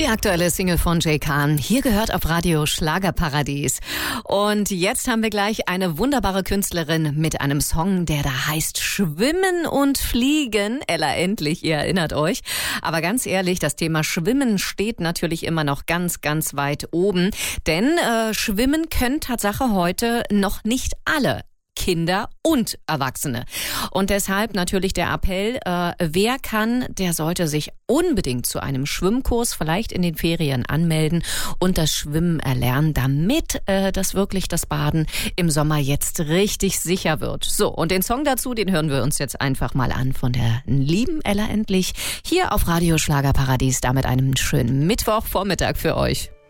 Die aktuelle Single von Jay Khan. Hier gehört auf Radio Schlagerparadies. Und jetzt haben wir gleich eine wunderbare Künstlerin mit einem Song, der da heißt Schwimmen und Fliegen. Ella Endlich, ihr erinnert euch. Aber ganz ehrlich, das Thema Schwimmen steht natürlich immer noch ganz, ganz weit oben. Denn schwimmen können Tatsache heute noch nicht alle. Kinder und Erwachsene. Und deshalb natürlich der Appell, wer kann, der sollte sich unbedingt zu einem Schwimmkurs vielleicht in den Ferien anmelden und das Schwimmen erlernen, damit das wirklich das Baden im Sommer jetzt richtig sicher wird. So, und den Song dazu, den hören wir uns jetzt einfach mal an von der lieben Ella Endlich hier auf Radio Schlagerparadies, damit einen schönen Mittwochvormittag für euch.